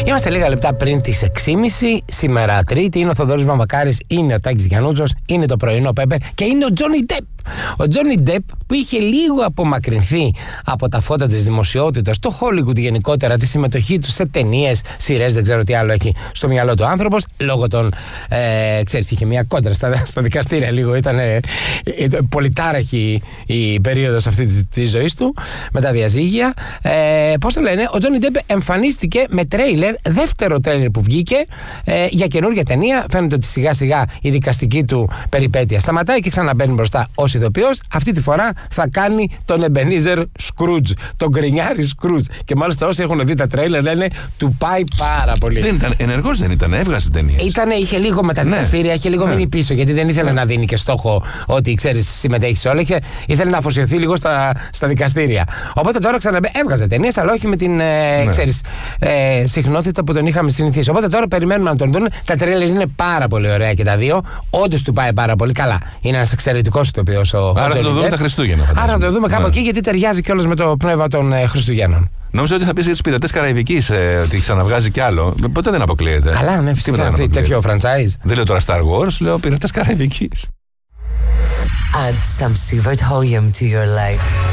Είμαστε λίγα λεπτά πριν τις 6.30. Σήμερα Τρίτη. Είναι ο Θοδωρής Βαμβακάρης, είναι ο Τάκης Γιαννούτσος, είναι το πρωινό Πέπερ και είναι ο Τζόνι Ντεπ. Ο Τζόνι Ντεπ που είχε λίγο απομακρυνθεί από τα φώτα της δημοσιότητας, το Hollywood γενικότερα, τη συμμετοχή του σε ταινίες, σειρές, δεν ξέρω τι άλλο έχει στο μυαλό του άνθρωπος, λόγω των. Ξέρεις, είχε μια κόντρα στα δικαστήρια λίγο. Ήταν πολυτάραχη η περίοδος αυτή της ζωής του με τα διαζύγια. Πώς το λένε, ο Τζόνι Ντεπ εμφανίστηκε με τρέιλερ, δεύτερο τρέιλερ που βγήκε για καινούργια ταινία. Φαίνεται ότι σιγά σιγά η δικαστική του περιπέτεια σταματάει και ξαναμπαίνει μπροστά ως ηθοποιός. Αυτή τη φορά θα κάνει τον Ebenezer Scrooge, τον γκρινιάρη Scrooge. Και μάλιστα όσοι έχουν δει τα τρέιλερ λένε του πάει πάρα πολύ. Δεν ήταν ενεργός, δεν ήταν, έβγαζε ταινίες. Είχε λίγο με τα δικαστήρια, είχε λίγο μείνει πίσω, γιατί δεν ήθελε να δίνει και στόχο ότι ξέρεις, συμμετέχει σε όλα. Ήθελε να αφοσιωθεί λίγο στα δικαστήρια. Οπότε τώρα έβγαζε ταινίες, αλλά όχι με την συχνότητα που τον είχαμε συνηθίσει. Οπότε τώρα περιμένουμε να τον δουν. Τα τρέιλερ είναι πάρα πολύ ωραία και τα δύο. Όντως του πάει πάρα πολύ καλά. Είναι ένας εξαιρετικός ηθοποιός ο Άρα θα το δούμε τα Χριστούγεννα. Άρα θα το δούμε κάπου εκεί, γιατί ταιριάζει κιόλας με το πνεύμα των Χριστουγέννων. Νόμιζα ότι θα πεις για τους Πειρατές Καραϊβικής, ότι ξαναβγάζει κι άλλο. Ποτέ δεν αποκλείεται. Καλά, ναι, φυσικά. Τέτοιο franchise. Δεν λέω τώρα Star Wars, λέω Πειρατές Καραϊβικής. Add some Sievert Hoyum to your life.